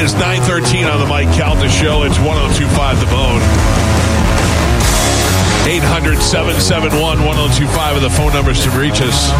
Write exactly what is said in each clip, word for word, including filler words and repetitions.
It's nine thirteen on the Mike Calta Show. It's one oh two point five The Bone. eight hundred, seven seven one, one oh two five are the phone numbers to reach us.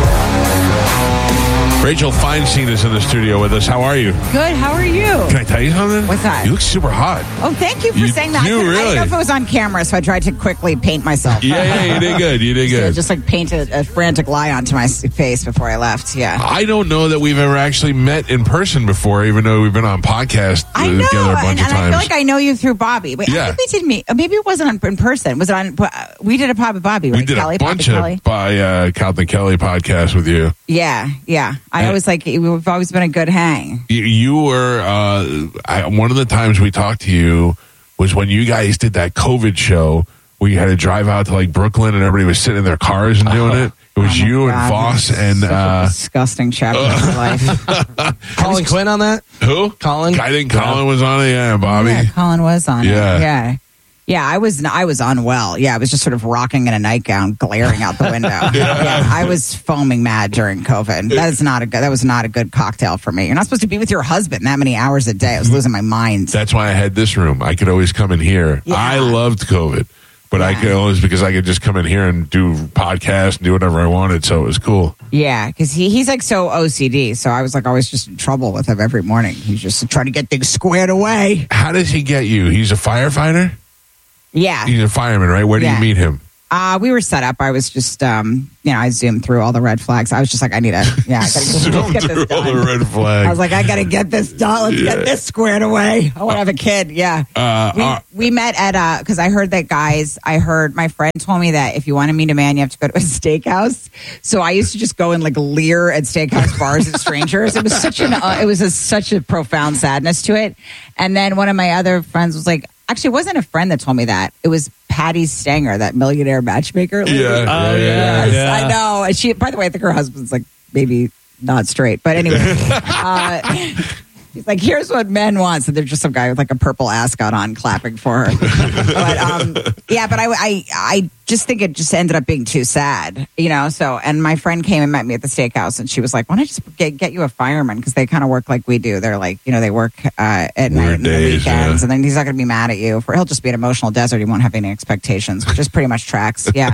Rachel Feinstein is in the studio with us. How are you? Good. How are you? Can I tell you something? What's that? You look super hot. Oh, thank you for You saying that. do, I, couldn't- I really. didn't know if it was on camera, so I tried to quickly paint myself. Yeah, yeah, you did good. You did So good. just like paint a, a frantic lie onto my s- face before I left. Yeah. I don't know that we've ever actually met in person before, even though we've been on podcast I uh, know, together a bunch and, of and I times. feel like I know you through Bobby. Wait, Yeah. I think we did meet. uh, Maybe it wasn't on, in person. Was it on? Uh, we did a pod with Bobby, right? we did Kelly, a bunch Bobby of Kelly? by uh, Calvin Kelly podcast with you. Yeah, yeah. I And- always like. We've always been a good hang. You, you were uh, I, one of the times we talked to you was when you guys did that COVID show where you had to drive out to like Brooklyn and everybody was sitting in their cars and doing it. It was Oh my you God, and Voss that's and such a uh, disgusting chapter of my life. Colin Quinn on that? who? Colin? I think Colin was on it. Yeah, Bobby. Yeah, Colin was on Yeah. it. Yeah. Yeah, I was I was unwell. Yeah, I was just sort of rocking in a nightgown, glaring out the window. yeah. I was foaming mad during COVID. That is not a good. That was not a good cocktail for me. You're not supposed to be with your husband that many hours a day. I was losing my mind. That's why I had this room. I could always come in here. Yeah. I loved COVID, but I Yeah. could always because I could just come in here and do podcasts and do whatever I wanted. So it was cool. Yeah, because he, he's like so O C D. So I was like always just in trouble with him every morning. He's just trying to get things squared away. How does he get you? He's a firefighter? Yeah. He's a fireman, right? Where do Yeah. you meet him? Uh, we were set up. I was just, um, you know, I zoomed through all the red flags. I was just like, I need to, yeah, I gotta get, Zoom let's get through this all the done. red flags. I was like, I got to get this done. Let's Yeah. get this squared away. I want to have a kid. Yeah. Uh, we, uh, we met at, uh, because I heard that guys, I heard my friend told me that if you want to meet a man, you have to go to a steakhouse. So I used to just go and like leer at steakhouse bars at strangers. It was such an, uh, it was a, such a profound sadness to it. And then one of my other friends was like, actually, it wasn't a friend that told me that. It was Patty Stanger, that millionaire matchmaker. lady. Yeah, Oh, yeah, yeah. yeah. Yes, I know. And she, by the way, I think her husband's like maybe not straight, but anyway, uh, he's like, here's what men want. So there's just some guy with like a purple ascot on clapping for her. but um, yeah, but I, I, I just think it just ended up being too sad, you know. So, and my friend came and met me at the steakhouse, and she was like, "Why don't I just get, get you a fireman? Because they kind of work like we do. They're like, you know, they work uh, at night and the days, weekends, yeah. and then he's not going to be mad at you. For he'll just be an emotional desert. He won't have any expectations, which is pretty much tracks. Yeah."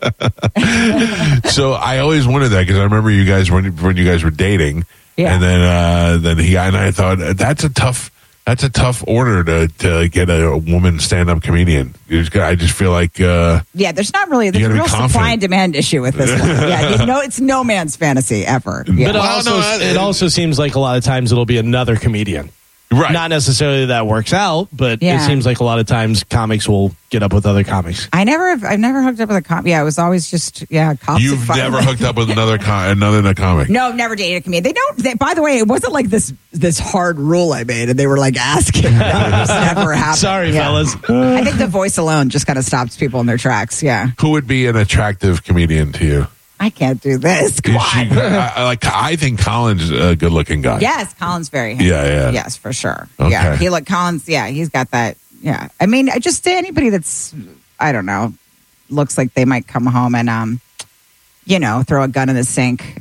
So I always wondered that because I remember you guys when when you guys were dating, Yeah. and then uh, then he and I thought that's a tough that's a tough order to to get a woman stand up comedian. You just, I just feel like uh, Yeah, there's not really there's You a gotta be real confident. supply and demand issue with this one. Yeah, you know, it's no man's fantasy ever. Yeah. But it, Well, also, no, I- it also seems like a lot of times it'll be another comedian. right. Not necessarily that works out, but Yeah. it seems like a lot of times comics will get up with other comics. I never have, I've never hooked up with a cop. Yeah, it was always just yeah, cops. You've and firemen. never hooked up with another com- another comic. No, never dated a comedian. They don't. They, by the way, it wasn't like this this hard rule I made, and they were like asking. That would just never happened. Sorry, Yeah. fellas. I think the voice alone just kind of stops people in their tracks. Yeah, Who would be an attractive comedian to you? I can't do this. Come Is she, on. I, I like I think Colin's a good looking guy. Yes, Colin's very handsome. Yeah, yeah. Yes, for sure. Okay. Yeah, he look Colin's. Yeah, he's got that. Yeah, I mean, just anybody that's I don't know looks like they might come home and um, you know, throw a gun in the sink.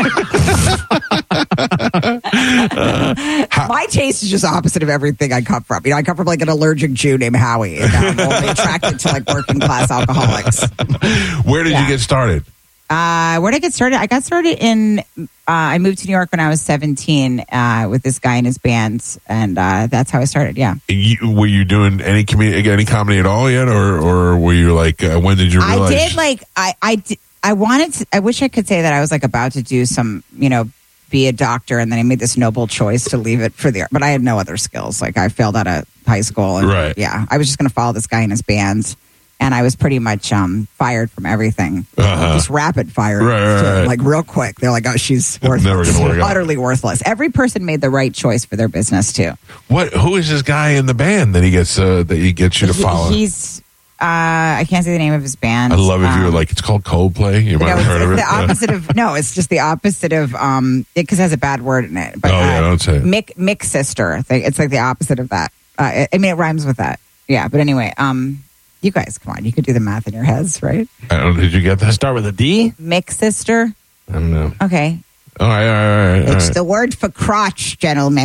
My taste is just opposite of everything I come from. You know, I come from like an allergic Jew named Howie, and I'm only attracted to like working class alcoholics. Where did Yeah. you get started? Uh, where did I get started? I got started in, uh, I moved to New York when I was seventeen uh, with this guy in his band, and uh, that's how I started, yeah. You, were you doing any comedy, any comedy at all yet, or or were you like uh, when did you realize? I did like, I, I, di- I wanted to, I wish I could say that I was like about to do some, you know, be a doctor, and then I made this noble choice to leave it for the art, but I had no other skills. Like I failed out of high school. And, Right. Yeah. I was just going to follow this guy in his band. And I was pretty much um, fired from everything. Uh-huh. Just rapid fire. Right, right, too. right. Like real quick. They're like, oh, she's worthless. Never gonna work out. Utterly worthless. Every person made the right choice for their business too. What? Who is this guy in the band that he gets uh, that he gets you to He- follow? he's, uh, I can't say the name of his band. I love if you were Um, like it's called Coldplay. You might No, have it's, heard of it's it. the opposite of no. It's just the opposite of um, because it, has a bad word in it. But Oh, yeah, uh, don't say it. Mick Mick sister. Thing. It's like the opposite of that. Uh, it, I mean, it rhymes with that. Yeah, but anyway, um, you guys, come on, you could do the math in your heads, right? I don't, did you get that? Start with a D? Mick sister. I don't know. Okay, All right, all right, all right. All it's right. the word for crotch, gentlemen.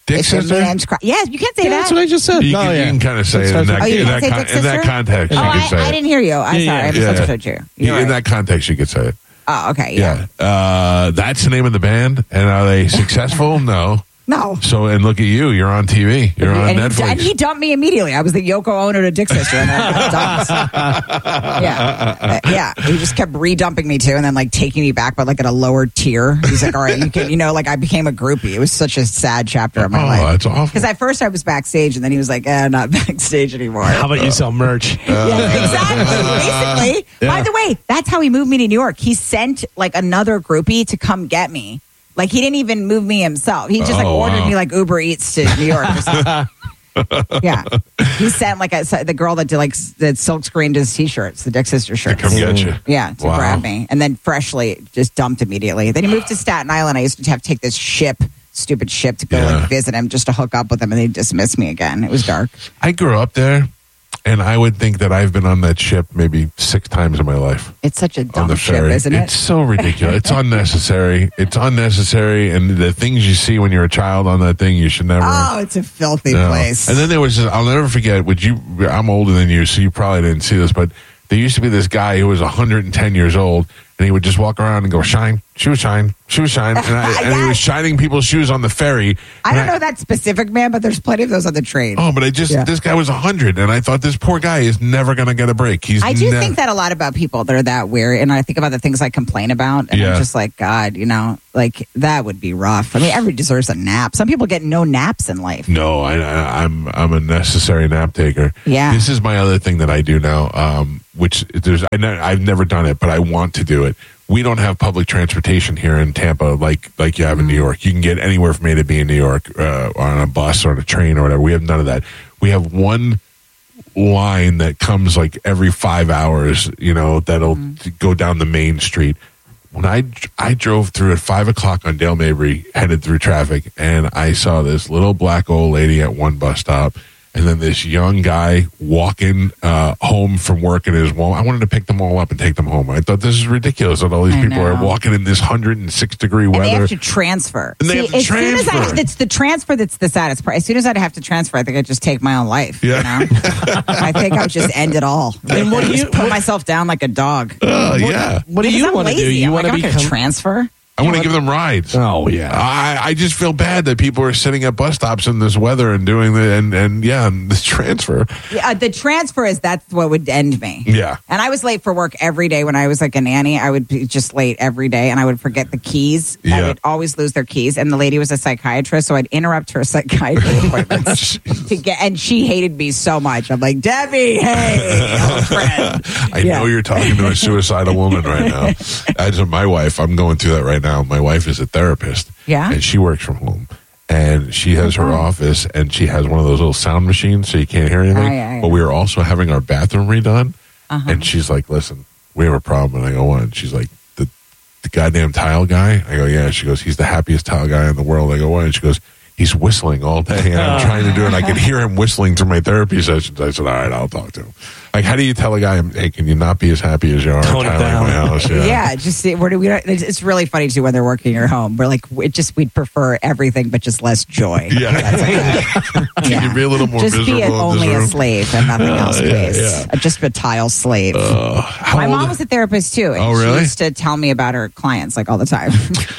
Dick If your sister? man's cry- yeah, you can't say Yeah, that. that's what I just said. You, No, can, yeah. you can kind of say it That's in that, what I was- Oh, you in, can't that say con- dick in that sister? context. Oh, you can I, say I it. didn't hear you. I'm Yeah, sorry. I yeah. misunderstood you. You're In right. that context, you could say it. Oh, okay. Yeah. Yeah. Uh, that's the name of the band. And are they successful? No. No. So, and look at you. You're on T V. You're on and, Netflix. He, and he dumped me immediately. I was the Yoko Ono to Dick sister, and then I got dumped. Yeah, Uh, yeah. He just kept re-dumping me too, and then like taking me back, but like at a lower tier. He's like, "All right, you can," you know, like I became a groupie. It was such a sad chapter of my Oh, life. that's awful. Because at first I was backstage, and then he was like, "Eh, not backstage anymore." How about you sell merch? Yeah, exactly. Basically, Yeah. by the way, that's how he moved me to New York. He sent like another groupie to come get me. Like he didn't even move me himself. He just like Oh, ordered wow. me like Uber Eats to New York or something. Yeah, he sent like a, the girl that did like s- that silk screened his t-shirts, the Dick Sister shirts. Come get you. Yeah, to Wow. grab me, and then freshly just dumped immediately. Then he moved to Staten Island. I used to have to take this ship, stupid ship, to go Yeah. like visit him just to hook up with him, and they dismissed me again. It was dark. I grew up there, and I would think that I've been on that ship maybe six times in my life. It's such a On dumb the ship, ferry. isn't it? It's so ridiculous. It's unnecessary. It's unnecessary. And the things you see when you're a child on that thing, you should never. Oh, it's a filthy No. place. And then there was, this, I'll never forget, would you, I'm older than you, so you probably didn't see this, but there used to be this guy who was one hundred ten years old, and he would just walk around and go, shine, shoe shine, shoe shine. And, I, and he was Yes. shining people's shoes on the ferry. I And don't know that specific man, but there's plenty of those on the train. Oh, but I just, Yeah. this guy was one hundred, and I thought this poor guy is never going to get a break. He's I do ne- think that a lot about people that are that weird, and I think about the things I complain about, and Yeah. I'm just like, God, you know, like that would be rough. I mean, everybody deserves a nap. Some people get no naps in life. No, I, I, I'm I'm a necessary nap taker. Yeah. This is my other thing that I do now, um, which there's I ne- I've never done it, but I want to do it. We don't have public transportation here in Tampa like like you have in New York. You can get anywhere from A to B in New York uh, on a bus or on a train or whatever. We have none of that. We have one line that comes like every five hours, you know, that'll go down the main street. When I I drove through at five o'clock on Dale Mabry, headed through traffic, and I saw this little black old lady at one bus stop, and then this young guy walking uh, home from work in his Walmart. I wanted to pick them all up and take them home. I thought this is ridiculous that all these I people are know. walking in this one hundred six degree And they weather. have to transfer. And they have to as soon as I, transfer. it's the transfer that's the saddest part. As soon as I'd have to transfer, I think I'd just take my own life. Yeah. You know? I think I would just end it all. And what do just you- put what- myself down like a dog. Oh, yeah. What do Because you I'm want to do? lazy. You I'm want to like, I'm not gonna become? transfer? I want to give them rides. Oh yeah. I, I just feel bad that people are sitting at bus stops in this weather and doing the and and yeah, and this transfer. Yeah, uh, the transfer is that's what would end me. Yeah. And I was late for work every day when I was like a nanny. I would be just late every day, and I would forget the keys. I Yeah. would always lose their keys. And the lady was a psychiatrist, so I'd interrupt her psychiatry appointments to get. And she hated me so much. I'm like, Debbie, hey, old friend. I Yeah. know you're talking to a suicidal woman right now. As my wife, I'm going through that right now. My wife is a therapist. Yeah? And she works from home. And she has her Oh. office, and she has one of those little sound machines so you can't hear anything. Oh, yeah, yeah. But we were also having our bathroom redone. Uh-huh. And she's like, listen, we have a problem. And I go, what? And she's like, the, the goddamn tile guy? I go, yeah. She goes, he's the happiest tile guy in the world. I go, what? And she goes, he's whistling all day. And I'm trying to do it. And I could hear him whistling through my therapy sessions. I said, all right, I'll talk to him. Like, how do you tell a guy, hey, can you not be as happy as you are Tone it tiling down. my house? Yeah. Yeah, just see, where do we? It's it's really funny too when they're working at home. We're like, it just we'd prefer everything, but just less joy. Yeah. That's okay. Can Yeah. you be a little more just be miserable a, in this only a room? slave and nothing else, yeah, please. yeah. Uh, Just a tile slave. Uh, how My old- mom was a therapist too. And Oh, really? She used to tell me about her clients like all the time.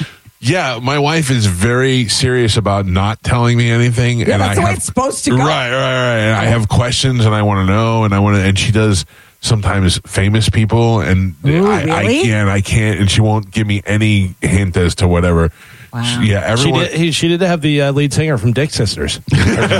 Yeah, my wife is very serious about not telling me anything. Yeah, and that's I the way have, it's supposed to go. Right, right, right. And I have questions, and I want to know, and I want to. And she does sometimes famous people, and Ooh, I, I really? can't, I can't, and she won't give me any hint as to whatever. Wow. She- yeah, She everyone. did. He, she did have the uh, lead singer from Dick Sisters. Hey, you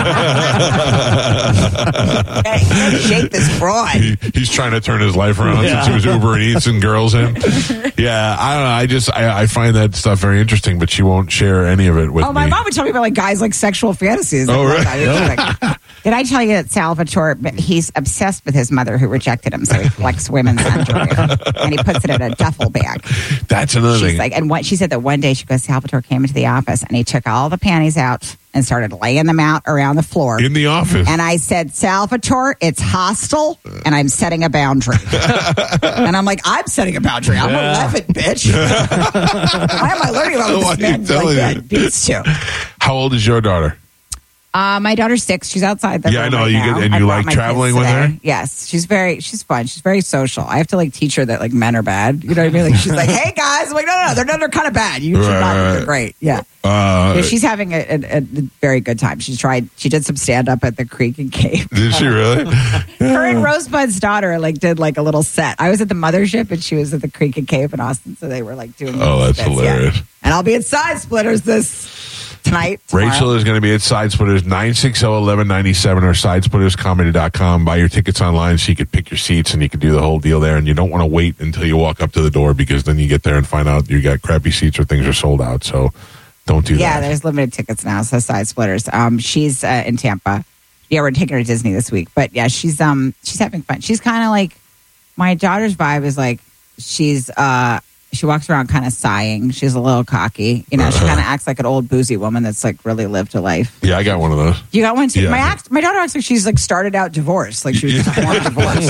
gotta shake this broad. he- he's trying to turn his life around Yeah. since he was Uber Eats and girls in. Yeah, I don't know. I just I, I find that stuff very interesting, but she won't share any of it with Oh, my me. mom would tell me about like guys like sexual fantasies. Oh, Like, really? like, did I tell you that Salvatore? He's obsessed with his mother who rejected him, so he collects women's underwear and he puts it in a duffel bag. That's another She's thing. like, and what she said that one day she goes, Salvatore came into the office and he took all the panties out and started laying them out around the floor. in the office. And I said, Salvatore, it's hostile, and I'm setting a boundary. And I'm like, I'm setting a boundary. I'm Yeah. eleven, bitch. Why am I learning about Why what are this you man telling like me? that beats to? How old is your daughter? Uh, my daughter's six. She's outside the Yeah, I room know. right You now. get- and I you brought like my traveling kids with her? today. Yes, she's very, she's fun. She's very social. I have to like teach her that like men are bad. You know what I mean? Like she's like, hey guys, I'm like, no, no, no, they're not. They're kind of bad. You should Right, not. right. They're great. Yeah. Uh, Yeah, she's having a, a, a very good time. She's tried. She did some stand up at the Creek and Cave. did she really? Her and Rosebud's daughter like did like a little set. I was at the Mothership and she was at the Creek and Cave in Austin, so they were like doing. Oh, that's bits, yeah. hilarious. And I'll be at Side Splitters this tonight. tomorrow. Rachel is going to be at Side Splitters nine six zero, eleven ninety-seven or side splitters comedy dot com. Buy your tickets online so you can pick your seats and you can do the whole deal there. And you don't want to wait until you walk up to the door because then you get there and find out you got crappy seats or things are sold out. So don't do Yeah, that. there's limited tickets now. So Side Splitters. Um, she's uh, in Tampa. Yeah, we're taking her to Disney this week. But yeah, she's um she's having fun. She's kind of like my daughter's vibe is like she's uh she walks around kind of sighing. She's a little cocky. You know, she kind of acts like an old boozy woman that's like really lived her life. Yeah, I got one of those. You got one too. Yeah. My act, my daughter acts like she's like started out divorced, like she was just born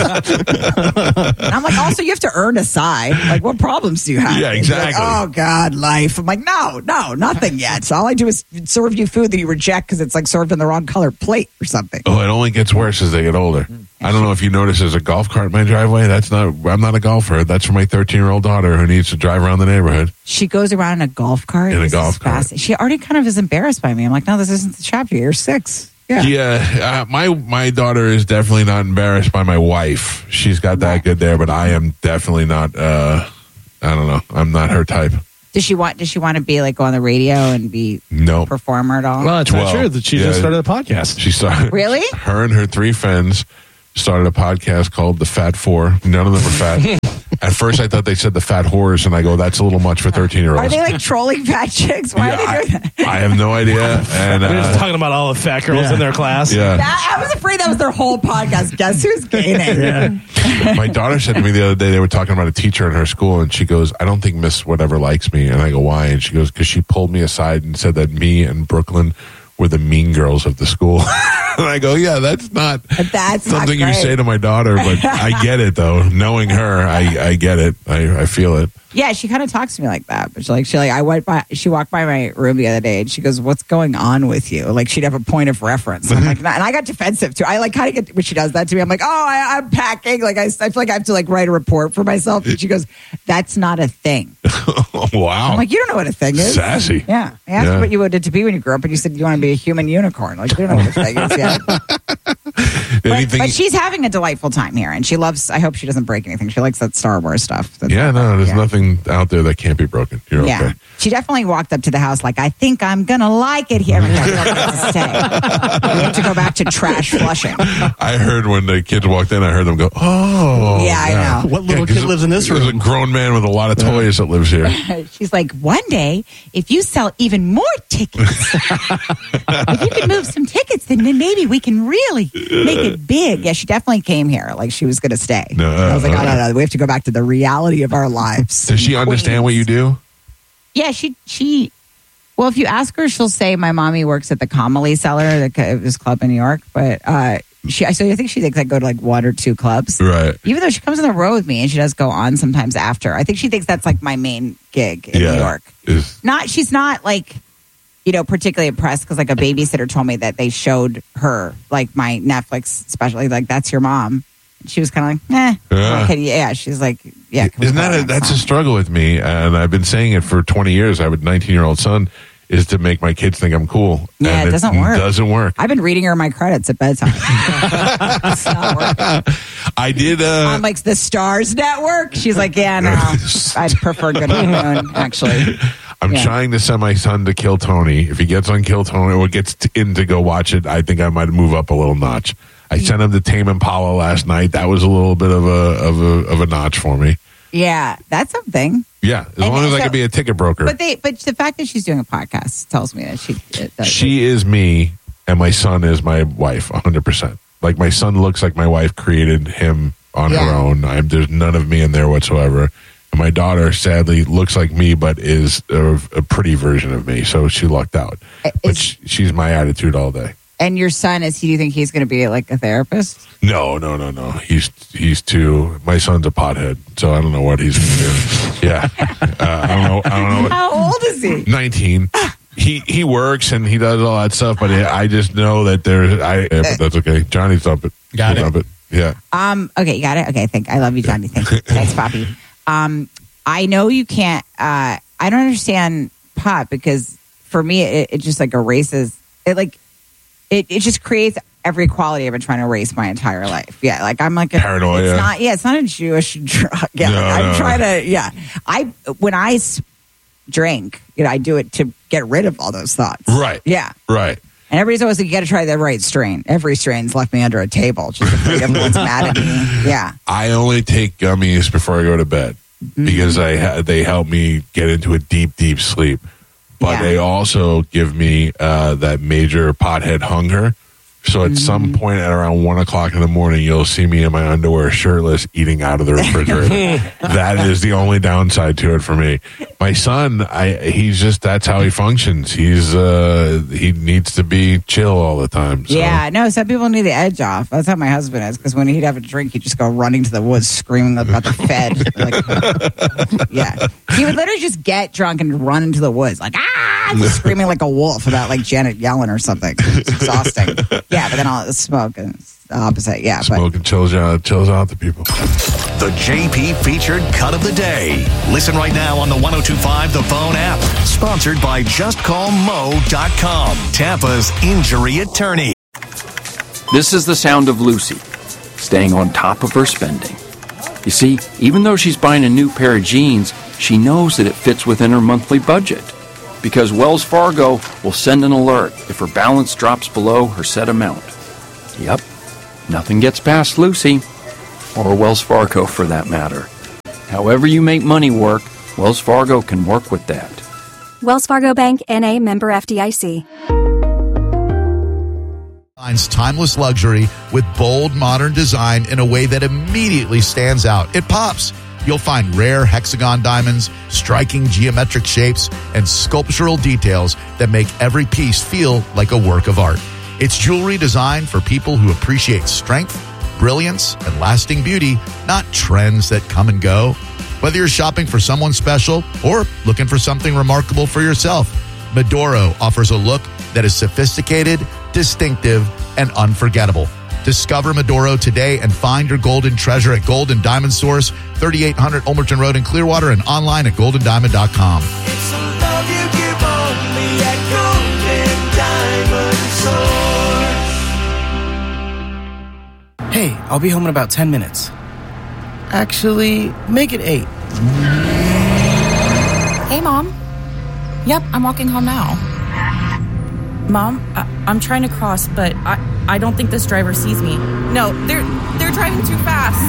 divorced. And I'm like, also you have to earn a sigh. Like, what problems do you have? Yeah, And she's like, exactly. oh God, life. I'm like, no, no, nothing yet. So all I do is serve you food that you reject because it's like served in the wrong colored plate or something. Oh, it only gets worse as they get older. I don't know if you notice there's a golf cart in my driveway. That's not, I'm not a golfer. That's for my thirteen year old daughter who needs to drive around the neighborhood. She goes around in a golf cart. In a This golf is cart. fascinating. She already kind of is embarrassed by me. I'm like, no, this isn't the chapter. You're six. Yeah. Yeah, uh, my my daughter is definitely not embarrassed by my wife. She's got that good there, but I am definitely not. Uh, I don't know. I'm not her type. Does she want? Does she want to be like go on the radio and be No. a performer at all? Well, it's Well, not true that she yeah. just started a podcast. She started. Really? Her and her three friends started a podcast called The Fat Four. None of them are fat. At first, I thought they said the fat whores, and I go, that's a little much for thirteen year Are olds. they like trolling fat chicks? Why Yeah, are they doing that? I, I have no idea. And They're just uh, talking about all the fat girls yeah. in their class. yeah. That- I was afraid that was their whole podcast. Guess who's gaining? My daughter said to me the other day, they were talking about a teacher in her school, and she goes, I don't think Miss Whatever likes me. And I go, why? And she goes, because she pulled me aside and said that me and Brooklyn were the mean girls of the school. And I go, yeah, that's not That's not something you great. say to my daughter, but I get it, though. Knowing her, I, I get it. I, I feel it. Yeah, she kind of talks to me like that. But she like she like I went by. She walked by my room the other day, and she goes, "What's going on with you?" Like she'd have a point of reference. I'm like, nah, and I got defensive too. I like kind of get when she does that to me. I'm like, "Oh, I, I'm packing." Like I, I feel like I have to like write a report for myself. And she goes, "That's not a thing." Wow. I'm like, "You don't know what a thing is." Sassy. Yeah, I asked Yeah. you what you wanted to be when you grew up, and you said you want to be a human unicorn. Like you don't know what a thing is yet. But, Anything? but she's having a delightful time here, and she loves. I hope she doesn't break anything. She likes that Star Wars stuff. That's yeah, no, there's yeah. nothing out there that can't be broken. You're Yeah, okay. she definitely walked up to the house like, I think I'm gonna like it here. I'm like, "No, you don't get to stay. We have to go back to trash flushing." I heard when the kids walked in, I heard them go, oh. Yeah, I know. What little 'cause kid lives in this There's a room? grown man with a lot of toys that lives here. She's like, one day, if you sell even more tickets, if you can move some tickets, then maybe we can really make it big. Yeah, she definitely came here like she was going to stay. No, I was like, okay. oh, no, no, we have to go back to the reality of our lives. Does she understand what you do? Yeah, she she. Well, if you ask her, she'll say my mommy works at the Comely Cellar, the, this club in New York. But uh, she, so I think she thinks I go to like one or two clubs. Right. Even though she comes on the road with me and she does go on sometimes after. I think she thinks that's like my main gig in Yeah. New York. Is, Not she's not like, you know, particularly impressed because like a babysitter told me that they showed her like my Netflix special, like that's your mom. She was kind of like, eh. Yeah. Okay, yeah. She's like, yeah. can we Isn't go that a, next that's a time? struggle with me, and I've been saying it for twenty years. I have a nineteen year old son, is to make my kids think I'm cool. Yeah, and it doesn't work. Doesn't work. I've been reading her my credits at bedtime. It's not working. I did. Uh, I'm like the Stars Network. She's like, yeah, no, I'd prefer Good Moon actually. I'm yeah. trying to send my son to Kill Tony. If he gets on Kill Tony or gets t- in to go watch it, I think I might move up a little notch. I sent him to Tame Impala last night. That was a little bit of a of a of a notch for me. Yeah, that's something. Yeah, as And long as I so- could be a ticket broker. But they, but the fact that she's doing a podcast tells me that she. It does She is me, and my son is my wife, one hundred percent. Like, my son looks like my wife created him on Yeah. her own. I'm, there's none of me in there whatsoever. And my daughter, sadly, looks like me, but is a, a pretty version of me. So she lucked out. Is- But sh she's my attitude all day. And your son is he? Do you think he's going to be like a therapist? No, no, no, no. He's he's too. My son's a pothead, so I don't know what he's going to do. Yeah, uh, I don't know. I don't know. What, How old is he? nineteen. he he works and he does all that stuff, but I just know that there's I. Yeah, but that's okay. Johnny's up it. Got it. Up it. Yeah. Um. Okay, you got it. Okay. Thank. I love you, Johnny. Thank you. Thanks, Poppy. Um. I know you can't. Uh. I don't understand pot because for me it, it just like erases it. Like it. It just creates every quality I've been trying to erase my entire life. Yeah. Like I'm like a, paranoia. It's not. Yeah. It's not a Jewish drug. Yeah. No, like, I'm no. trying to. Yeah. I when I s- drink, you know, I do it to get rid of all those thoughts. Right. Yeah. Right. And everybody's always like, you got to try the right strain. Every strain's left me under a table. Just afraid everyone's mad at me. Yeah. I only take gummies before I go to bed mm-hmm. because I ha- they help me get into a deep, deep sleep. But Yeah. they also give me uh, that major pothead hunger. So at mm-hmm. some point at around one o'clock in the morning, you'll see me in my underwear, shirtless, eating out of the refrigerator. That is the only downside to it for me. My son, I he's just that's how he functions. He's uh, he needs to be chill all the time. So. Yeah, no, some people need the edge off. That's how my husband is, because when he'd have a drink, he'd just go running to the woods screaming about the Fed. Like, yeah. He would literally just get drunk and run into the woods, like, ah, just screaming like a wolf about like Janet Yellen or something. It's exhausting. Yeah, but then all the smoke and it's the opposite. Yeah, Smoke but and chills out, chills out the people. The J P featured cut of the day. Listen right now on the one oh two five The Phone app. Sponsored by just call mo dot com, Tampa's injury attorney. This is the sound of Lucy, staying on top of her spending. You see, even though she's buying a new pair of jeans, she knows that it fits within her monthly budget. Because Wells Fargo will send an alert if her balance drops below her set amount. Yep, nothing gets past Lucy, or Wells Fargo for that matter. However you make money work, Wells Fargo can work with that. Wells Fargo Bank, N A, member F D I C. Finds timeless luxury with bold, modern design in a way that immediately stands out. It pops. You'll find rare hexagon diamonds, striking geometric shapes, and sculptural details that make every piece feel like a work of art. It's jewelry designed for people who appreciate strength, brilliance, and lasting beauty, not trends that come and go. Whether you're shopping for someone special or looking for something remarkable for yourself, Medoro offers a look that is sophisticated, distinctive, and unforgettable. Discover Medoro today and find your golden treasure at Golden Diamond Source, thirty-eight hundred Olmerton Road in Clearwater, and online at golden diamond dot com. It's a love you give only at Golden Diamond Source. Hey, I'll be home in about ten minutes. Actually, make it eight. Hey, Mom. Yep, I'm walking home now. Mom, I- I'm trying to cross, but I, I don't think this driver sees me. No, they're they're driving too fast.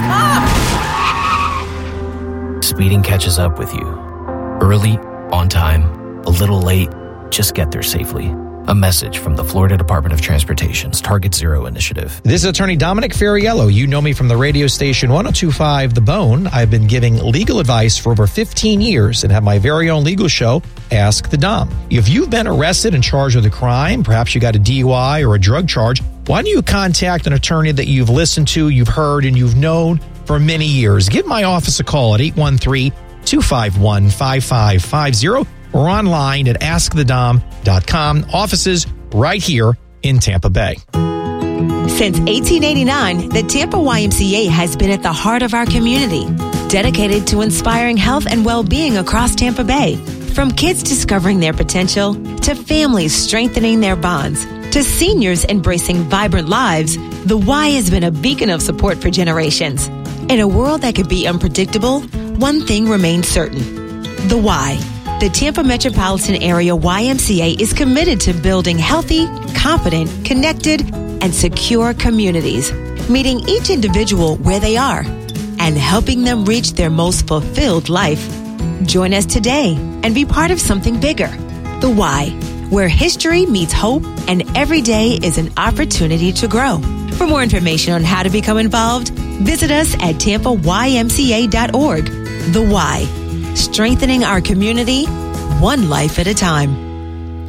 Mom! Speeding catches up with you. Early, on time, a little late, just get there safely. A message from the Florida Department of Transportation's Target Zero initiative. This is Attorney Dominic Ferriello. You know me from the radio station one oh two point five The Bone. I've been giving legal advice for over fifteen years and have my very own legal show, Ask the Dom. If you've been arrested and charged with a crime, perhaps you got a D U I or a drug charge, why don't you contact an attorney that you've listened to, you've heard, and you've known for many years? Give my office a call at eight one three, two five one, five five five zero or online at ask the dom dot com. Offices right here in Tampa Bay. Since eighteen eighty-nine, the Tampa Y M C A has been at the heart of our community, dedicated to inspiring health and well-being across Tampa Bay. From kids discovering their potential, to families strengthening their bonds, to seniors embracing vibrant lives, the Y has been a beacon of support for generations. In a world that could be unpredictable, one thing remains certain: the Y. The Tampa Metropolitan Area Y M C A is committed to building healthy, confident, connected, and secure communities, meeting each individual where they are and helping them reach their most fulfilled life. Join us today and be part of something bigger. The Y, where history meets hope and every day is an opportunity to grow. For more information on how to become involved, visit us at tampa y m c a dot org. The Y, strengthening our community, one life at a time.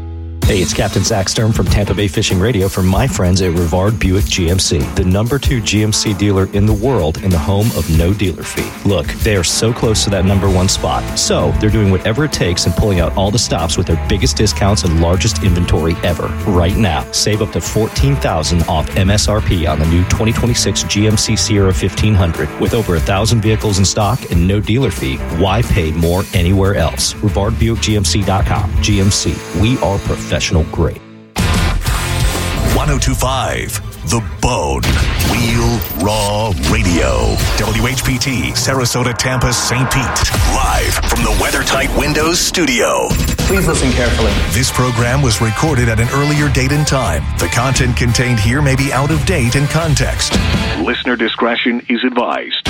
Hey, it's Captain Zach Sturm from Tampa Bay Fishing Radio for my friends at Rivard Buick G M C, the number two G M C dealer in the world and the home of no dealer fee. Look, they are so close to that number one spot, so they're doing whatever it takes and pulling out all the stops with their biggest discounts and largest inventory ever. Right now, save up to fourteen thousand dollars off M S R P on the new twenty twenty-six G M C Sierra fifteen hundred. With over a thousand vehicles in stock and no dealer fee, why pay more anywhere else? Rivard Buick G M C dot com. G M C, we are professional grade. ten twenty-five The Bone. Wheel Raw Radio. W H P T, Sarasota, Tampa, Saint Pete. Live from the WeatherTight Windows studio. Please listen carefully. This program was recorded at an earlier date and time. The content contained here may be out of date and context. Listener discretion is advised.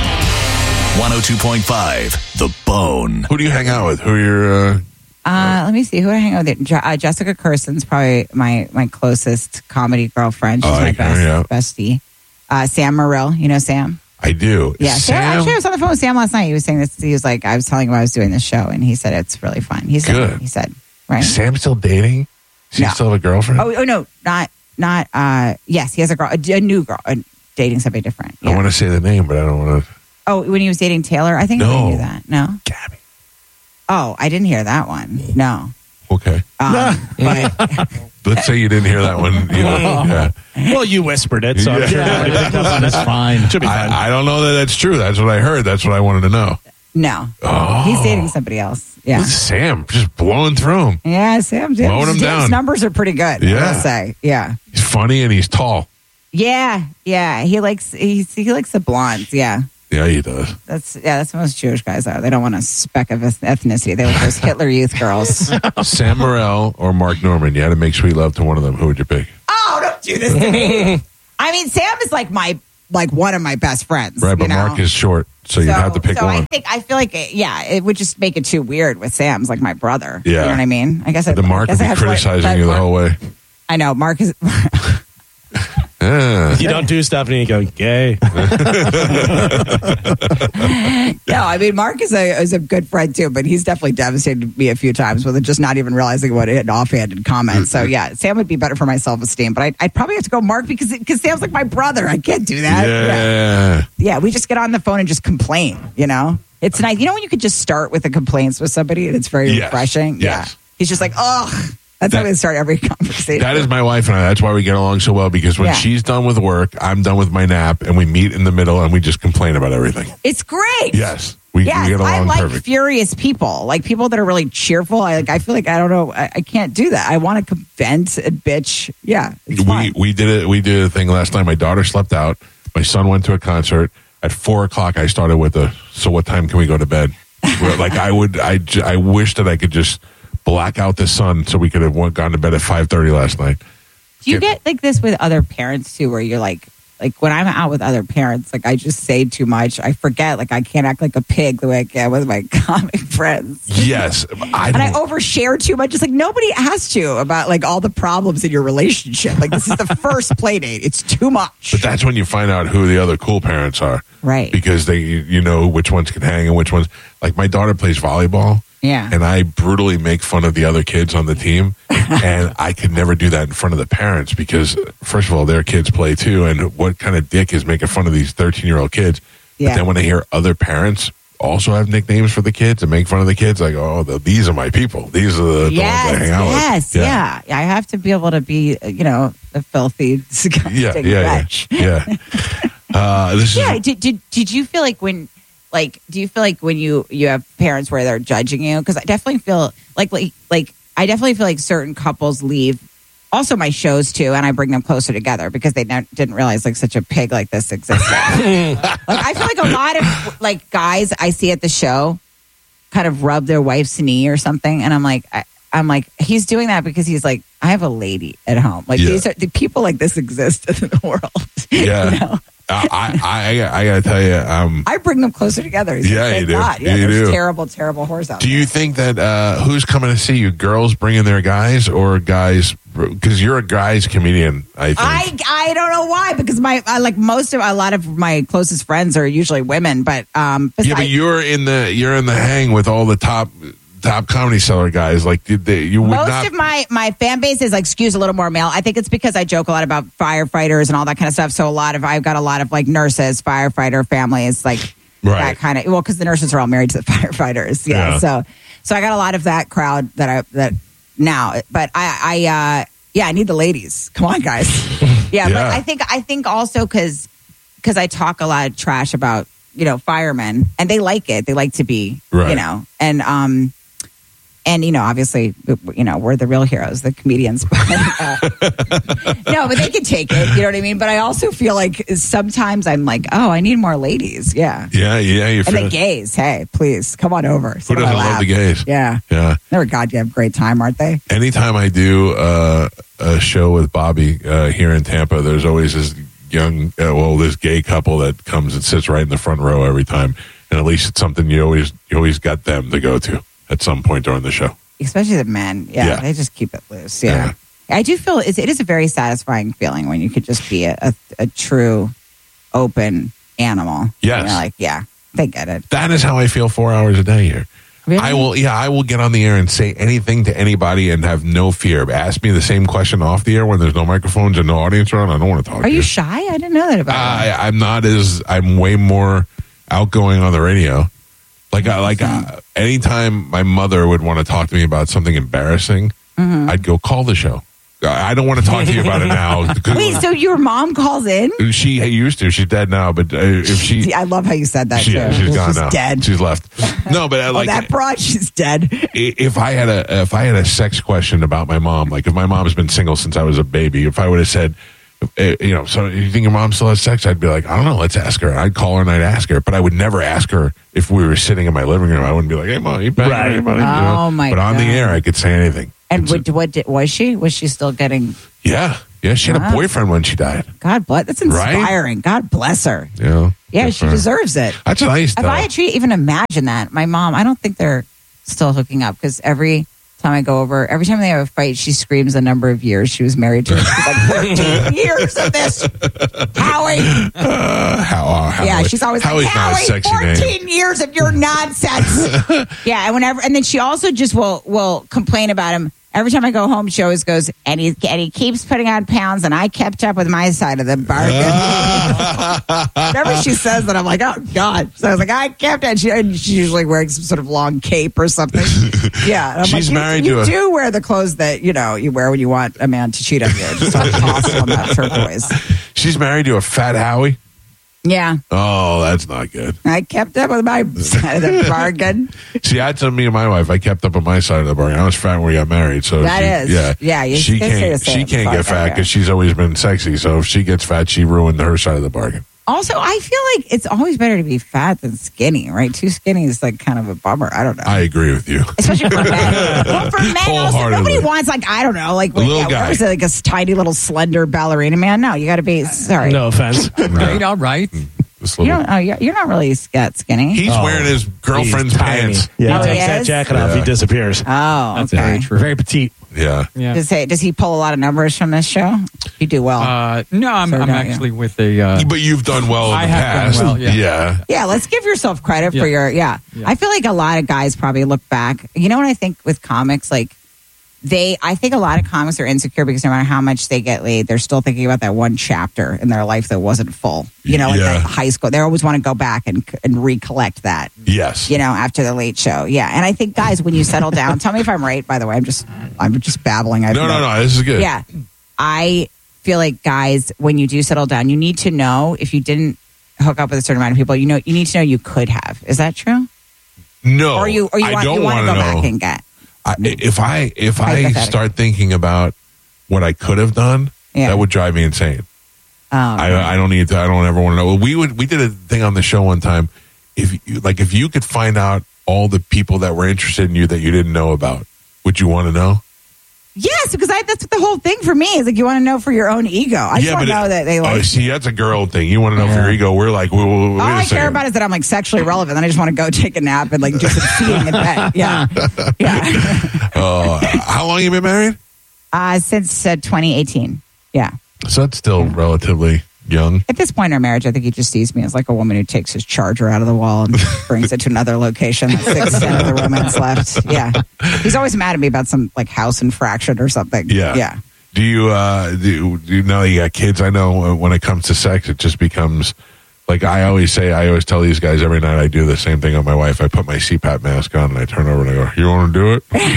one oh two point five The Bone. Who do you hang out with? Who are your... Uh... Uh, let me see. Who do I hang out with? Je- uh, Jessica Kirson's probably my, my closest comedy girlfriend. She's I my like her, best yeah. bestie. Uh, Sam Morrill. You know Sam? I do. Yeah. Sam, Sam? actually, I was on the phone with Sam last night. He was saying this. He was like, I was telling him I was doing this show, and he said it's really fun. He said, Good. He said, right? Is Sam still dating? Does he No. still have a girlfriend? Oh, oh no, not not. Uh, yes, he has a girl, a, a new girl, uh, dating somebody different. I Yeah. want to say the name, but I don't want to... Oh, when he was dating Taylor, I think No. I knew that. No, Gabby. Oh, I didn't hear that one. No. Okay. Um, but Let's say you didn't hear that one. You know, yeah. Well, you whispered it, so I'm sure Yeah. everybody picked up on it. That's fine. Should be fine. I, I don't know that that's true. That's what I heard. That's what I wanted to know. no, Oh. he's dating somebody else. Yeah. Sam just blowing through him. Yeah, Sam. Sam's, Blowing him Sam's down. numbers are pretty good. I Yeah. will say. Yeah. He's funny and he's tall. Yeah. Yeah. He likes he's, he likes the blondes. Yeah. Yeah, he does. That's yeah. That's what most Jewish guys are. They don't want a speck of ethnicity. They like those Hitler Youth girls. Sam Morrell or Mark Norman. You had to make sweet love to one of them. Who would you pick? Oh, don't do this to me. I mean, Sam is like my like one of my best friends. Right, but you know? Mark is short, so, you'd have to pick so one. I think I feel like it, yeah, it would just make it too weird with Sam's like my brother. Yeah. You know what I mean? I guess I, the Mark I guess would I be have to, like, criticizing let you the Mark- whole way. I know Mark is. Yeah. You don't do stuff and you go, gay. No, I mean Mark is a is a good friend too, but he's definitely devastated me a few times with it, just not even realizing what an offhanded comment. So yeah, Sam would be better for my self esteem, but I, I'd probably have to go Mark because because Sam's like my brother. I can't do that. Yeah. Yeah, we just get on the phone and just complain. You know, it's nice. You know when you could just start with the complaints with somebody and it's very Yes. refreshing. Yes. Yeah, he's just like, oh, that's That- how we start every conversation. That is my wife and I. That's why we get along so well, because when Yeah. she's done with work, I'm done with my nap, and we meet in the middle and we just complain about everything. It's great. Yes. We, Yes, we get I along like perfect. furious people, like people that are really cheerful. I like. I feel like I don't know. I, I can't do that. I want to vent and bitch. Yeah, it's we fine. we did it. We did a thing last night. My daughter slept out. My son went to a concert. At four o'clock, I started with a. So what time can we go to bed? Where, like I would. I j- I wish that I could just black out the sun so we could have went, gone to bed at five thirty last night. Do you get like this with other parents too, where you're like, like when I'm out with other parents, like I just say too much. I forget. Like I can't act like a pig the way I can with my comic friends. Yes, I And I don't. overshare too much. It's like nobody asked you about like all the problems in your relationship. Like this is the first play date. It's too much. But that's when you find out who the other cool parents are, Right. because they you know which ones can hang and which ones. Like my daughter plays volleyball. Yeah. And I brutally make fun of the other kids on the team. And I could never do that in front of the parents because, first of all, their kids play too. And what kind of dick is making fun of these thirteen-year-old kids? Yeah. But then when I hear other parents also have nicknames for the kids and make fun of the kids, I go, oh, the, these are my people. These are the, the Yes, ones I hang out yes, with. yeah. I have to be able to be, you know, a filthy, disgusting Yeah, yeah, wretch. yeah. yeah. Uh, this Yeah. is, Did, did did you feel like when, like, do you feel like when you you have parents where they're judging you? Because I definitely feel like like like I definitely feel like certain couples leave. Also, my shows too, and I bring them closer together because they ne- didn't realize like such a pig like this existed. Like I feel like a lot of like guys I see at the show kind of rub their wife's knee or something, and I'm like, I, I'm like, he's doing that because he's like, I have a lady at home. Like Yeah. these are the people like this exist in the world. yeah. You know? Uh, I, I, I got to tell you, um, I bring them closer together. He's Yeah, like, you "Thank do. God." Yeah, You there's do. terrible, terrible horse out do you think that uh, who's coming to see you? Girls bringing their guys or guys? Because you're a guys comedian, I think. I I don't know why because my I, like most of a lot of my closest friends are usually women, but um, yeah, besides, but you're in the you're in the hang with all the top top comedy seller guys. Like they, you would Most not. of my, my fan base is like skews a little more male. I think it's because I joke a lot about firefighters and all that kind of stuff. So a lot of I've got a lot of like nurses, firefighter families, like Right. that kind of. Well, because the nurses are all married to the firefighters. Yeah. Yeah. So so I got a lot of that crowd that I that now. But I I uh, yeah I need the ladies. Come on, guys. Yeah, Yeah. but I think I think also because because I talk a lot of trash about you know firemen and they like it. They like to be Right. you know and um. And, you know, obviously, you know, we're the real heroes, the comedians. But, uh, no, but they can take it. You know what I mean? But I also feel like sometimes I'm like, oh, I need more ladies. Yeah. Yeah, yeah. You And feel the gays, hey, please, come on over. Who Sit on my doesn't love lap. the gays? Yeah. Yeah. They're a goddamn great time, aren't they? Anytime I do uh, a show with Bobby uh, here in Tampa, there's always this young, uh, well, this gay couple that comes and sits right in the front row every time. And at least it's something you always you always got them to go to at some point during the show. Especially the men. Yeah, Yeah. they just keep it loose. Yeah. I do feel it's, it is a very satisfying feeling when you could just be a, a, a true, open animal. Yes. And you're like, yeah, they get it. That is how I feel four hours a day here. Really? I will, yeah, I will get on the air and say anything to anybody and have no fear. Ask me the same question off the air when there's no microphones and no audience around. I don't want to talk Are to you shy? I didn't know that about you. I, I'm not as, I'm way more outgoing on the radio. Like, I, like uh, anytime my mother would want to talk to me about something embarrassing, Mm-hmm. I'd go call the show. I don't want to talk to you about it now. Wait, so your mom calls in? She used to. She's dead now. But uh, if she, See, I love how you said that she too. yeah, she's gone now. dead. She's left. No, but I Oh, like that broad, she's dead. if I had a if I had a sex question about my mom, like if my mom's been single since I was a baby, if I would have said, uh, you know, so you think your mom still has sex? I'd be like, I don't know, let's ask her. I'd call her and I'd ask her, but I would never ask her if we were sitting in my living room. I wouldn't be like, hey, mom, you banging Right. anybody? You know? Oh, my But on the God. air, I could say anything. And what, what did, was she? Was she still getting? Yeah, yeah. She had Wow. a boyfriend when she died. God bless. That's Right? inspiring. God bless her. You know? Yeah, Good she for her. deserves it. That's what I used to If tell I her. had to even imagine that, my mom, I don't think they're still hooking up because every time I go over, every time they have a fight, she screams the number of years she was married to. She's like, thirteen years of this. Howie. Uh, how, uh, how, Yeah, she's always Howie's like, not a Howie, sexy name. fourteen years of your nonsense. Yeah, and whenever, and then she also just will will complain about him. Every time I go home, she always goes, and he, and he keeps putting on pounds, and I kept up with my side of the bargain. Whenever she says that, I'm like, oh, God. So I was like, I kept it. She, and she's usually wearing some sort of long cape or something. Yeah. And I'm She's like, married you, to you a- do wear the clothes that, you know, you wear when you want a man to cheat on you. Just don't toss on that turquoise. She's married to a fat Howie. Yeah. Oh, that's not good. I kept up with my side of the bargain. See, I told me and my wife, I kept up on my side of the bargain. I was fat when we got married, so That she, is- yeah, yeah, you She can say can't, the same she can't before I get got fat here. because she's always been sexy. So if she gets fat, she ruined her side of the bargain. Also, I feel like it's always better to be fat than skinny, right? Too skinny is like kind of a bummer. I don't know. I agree with you. Especially for men. Well, for men, also, Wholeheartedly. nobody wants, like, I don't know, like, A little yeah, guy. what is it, like a tiny little slender ballerina man? No, you got to be, sorry. No offense. Right, all right. This You little- don't, oh, you're, you're not really that skinny. He's Oh, wearing his girlfriend's He's tiny. pants. Yeah, Oh, he he takes that is? jacket off, Yeah. he disappears. Oh, That's okay. very true. Very petite. Yeah. Yeah. Does he, does he pull a lot of numbers from this show? You do well. Uh, no, I'm, Sure I'm don't, yeah. actually with a. Uh, But you've done well in I the have done past. well, yeah. yeah. Yeah, let's give yourself credit Yeah. for your yeah. Yeah. I feel like a lot of guys probably look back. You know what I think with comics, like they I think a lot of comics are insecure because no matter how much they get laid, they're still thinking about that one chapter in their life that wasn't full. You know, like Yeah. that high school. They always want to go back and and recollect that. Yes. You know, after the late show. Yeah. And I think guys, when you settle down, tell me if I'm right, by the way. I'm just I'm just babbling. I No, no, no. This is good. Yeah. I feel like guys, when you do settle down, you need to know if you didn't hook up with a certain amount of people, you know you need to know you could have. Is that true? No. Or you or you I want don't you want to wanna go know. back and get. I, if I if I Hypothetical. start thinking about what I could have done, Yeah. that would drive me insane. Oh, I, I don't need to. I don't ever want to know. We would. We did a thing on the show one time. If you, like, if you could find out all the people that were interested in you that you didn't know about, would you want to know? yes, because I, that's the whole thing for me. Is like you want to know for your own ego. I just want to but know it- that they like. Oh, see, that's a girl thing. You want to know for your ego. We're like, wait, wait, wait all a I second. care about is that I'm like sexually relevant. Then I just want to go take a nap and like do some feeding in bed. Yeah, yeah. Uh, how long you been married? Uh, since uh, twenty eighteen. Yeah. So that's still relatively young. At this point in our marriage, I think he just sees me as like a woman who takes his charger out of the wall and brings it to another location. That's the extent of the romance left. Yeah. He's always mad at me about some like house infraction or something. Yeah. Yeah. Do you, uh, do you, do you know you got kids? I know uh, when it comes to sex, it just becomes like I always say, I always tell these guys every night I do the same thing on my wife. I put my C PAP mask on and I turn over and I go, you want to do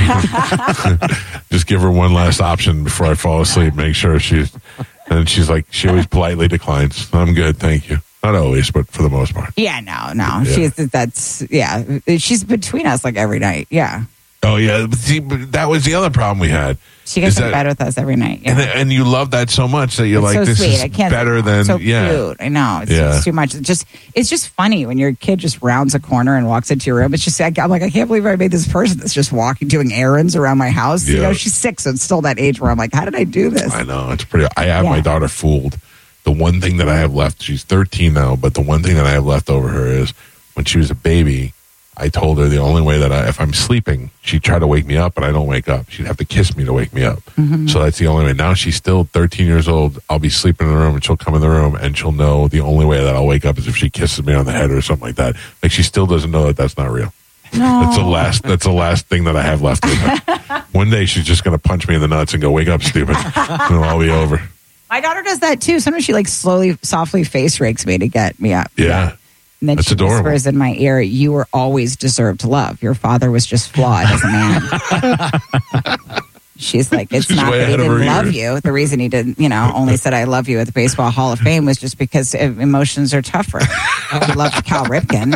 it? Just give her one last option before I fall asleep. Make sure she's, and she's like, she always politely declines. I'm good. Thank you. Not always, but for the most part. Yeah, no, no. Yeah. She's, that's, yeah. She's between us like every night. Yeah. Oh, yeah. But see, but that was the other problem we had. She gets Is in that- bed with us every night. Yeah. And, and you love that so much that you're It's like, so this sweet. is I can't, better than, so yeah. cute. I know. It's, Yeah. it's too much. It's just, it's just funny when your kid just rounds a corner and walks into your room. It's just, I'm like, I can't believe I made this person that's just walking, doing errands around my house. You Yeah. know, she's six, so it's still that age where I'm like, how did I do this? I know. It's pretty, I have Yeah. my daughter fooled. The one thing that I have left, she's thirteen now, but the one thing that I have left over her is when she was a baby, I told her the only way that I, if I'm sleeping, she'd try to wake me up, but I don't wake up. She'd have to kiss me to wake me up. Mm-hmm. So that's the only way. Now she's still thirteen years old. I'll be sleeping in the room and she'll come in the room and she'll know the only way that I'll wake up is if she kisses me on the head or something like that. Like she still doesn't know that that's not real. No. That's the last, that's the last thing that I have left with her. One day she's just going to punch me in the nuts and go, wake up, stupid. And it'll all be over. My daughter does that too. Sometimes she like slowly, softly face rakes me to get me up. Yeah. And then That's she adorable. whispers in my ear, "You were always deserved love. Your father was just flawed as a man." She's like, "It's She's not way that he ahead of didn't her love ears. you. The reason he didn't, you know, only said I love you at the Baseball Hall of Fame was just because uh, emotions are tougher. He loved Cal Ripken."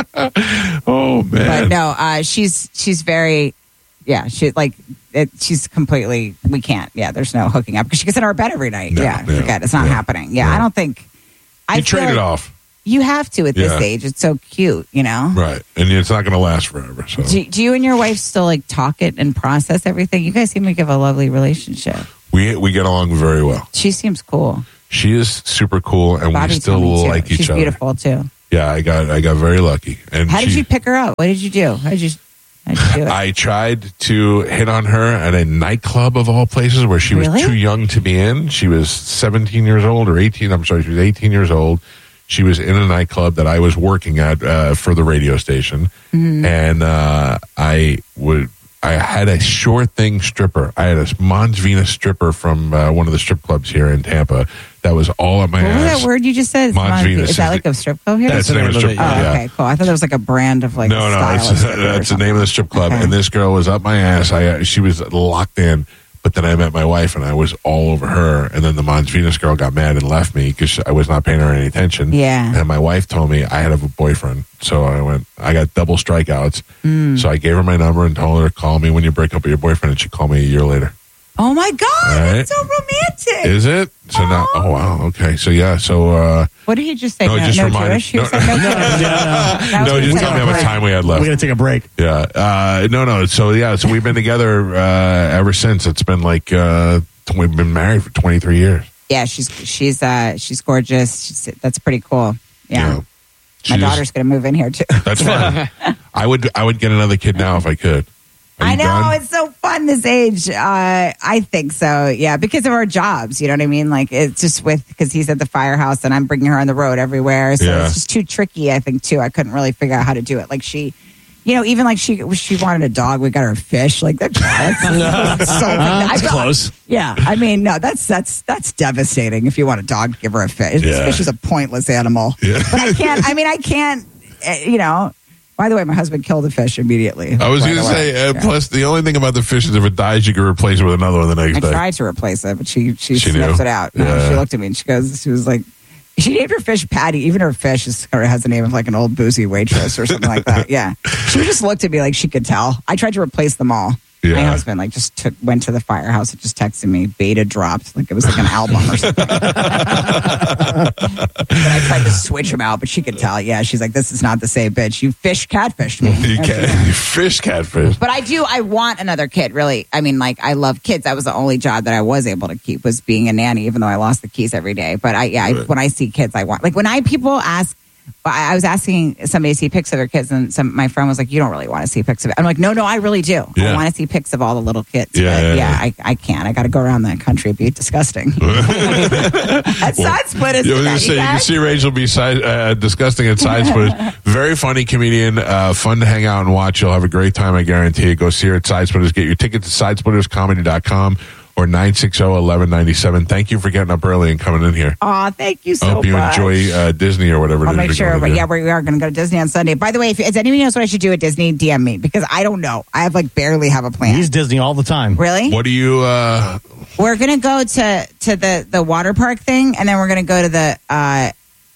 Oh, man. But no, uh, she's she's very, yeah, she's like, it, she's completely. We can't. Yeah, there's no hooking up because she gets in our bed every night. No, yeah, no, forget it. It's not no, happening. Yeah, no. I don't think. I You feel trade it like off. You have to at this Yeah. age. It's so cute, you know. Right. And it's not going to last forever. So Do, do you and your wife still like talk it and process everything? You guys seem like you have a lovely relationship. we we get along very well. She seems cool. She is super cool, and Bobby we still told me too. like each She's other. beautiful too. Yeah, I got I got very lucky. And How did she- you pick her up? What did you do? How did you? How did you do it? I tried to hit on her at a nightclub of all places where she was Really? too young to be in. She was seventeen years old or eighteen. I'm sorry, she was eighteen years old. She was in a nightclub that I was working at uh, for the radio station, Mm-hmm. and uh, I would. I had a sure thing stripper. I had a Mons Venus stripper from uh, one of the strip clubs here in Tampa. That was all at my what was ass. that word you just said? It's Mons Mon- Venus Is that is like the- a strip club here? That's the name of the strip club. Oh, yeah. okay, cool. I thought that was like a brand of like no, no, style it's, of stripper or that's the something. name of the strip club. Okay. And this girl was up my ass. I she was locked in, but then I met my wife and I was all over her. And then the Mons Venus girl got mad and left me because I was not paying her any attention. Yeah. And my wife told me I had a boyfriend, so I went. I got double strikeouts. Mm. So I gave her my number and told her call me when you break up with your boyfriend. And she called me a year later. Oh my god, All right. that's so romantic. Is it? So now, oh wow, okay. So yeah, so uh, What did he just say? No, No, just no reminded- Jewish? He no. said no Jewish. That was no, what he just said. tell me how much time we had left. We're going to take a break. Yeah. Uh, no, no. So, yeah. So, we've been together uh, ever since. It's been like, uh, t- we've been married for twenty-three years. Yeah, she's she's uh she's gorgeous. She's, that's pretty cool. Yeah, Yeah. my She daughter's just- gonna move in here too. That's fine. I would I would get another kid now if I could. Are I you know done? it's so fun this age. Uh, I think so. Yeah, because of our jobs. You know what I mean? Like it's just with because he's at the firehouse and I'm bringing her on the road everywhere. So Yeah. it's just too tricky. I think too. I couldn't really figure out how to do it. Like she. You know, even like she she wanted a dog, we got her a fish. Like that's, that's so I That's felt- close. Yeah, I mean, no, that's that's that's devastating. If you want a dog, give her a fish. This Yeah. fish is a pointless animal. Yeah. But I can't. I mean, I can't. uh, You know. By the way, my husband killed the fish immediately. I was By going to the way. say, uh, Yeah. plus the only thing about the fish is if it dies, you can replace it with another one the next I day. tried to replace it, but she she, She sniffs knew? it out. No, Yeah. she looked at me and she goes, she was like, she named her fish Patty. Even her fish is, or has the name of like an old boozy waitress or something like that. Yeah, she just looked at me like she could tell. I tried to replace them all. My Yeah. husband like just took went to the firehouse and just texted me. Beta dropped like it was like an album or something. But I tried to switch them out, but she could tell. Yeah, she's like, this is not the same bitch. You fish catfished me. You can fish catfish. But I do. I want another kid. Really. I mean, like, I love kids. That was the only job that I was able to keep was being a nanny, even though I lost the keys every day. But I, yeah, I, Right. when I see kids, I want. Like when I people ask, but I I was asking somebody to see pics of their kids, and some my friend was like, "You don't really want to see pics of it." I'm like, "No, no, I really do. Yeah. I want to see pics of all the little kids." Yeah, but yeah, yeah, yeah. I, I can't. I got to go around the country. It'd be disgusting. At Side Splitters. Yeah, I was tonight, gonna say, you guys. can see Rachel be side, uh, disgusting at Side Splitters. Very funny comedian, uh, fun to hang out and watch. You'll have a great time, I guarantee it. Go see her at Side Splitters. Get your tickets at side splitters comedy dot com or nine six zero, one one nine seven. Thank you for getting up early and coming in here. Aw, thank you so I hope you much. enjoy uh, Disney or whatever it I'll is make you're sure. going to But do. yeah, we are going to go to Disney on Sunday. By the way, if, if anybody knows what I should do at Disney, D M me because I don't know. I have like barely have a plan. He's Disney all the time. Really? What do you... Uh, We're going to go to to the the water park thing, and then we're going to go to the. Uh,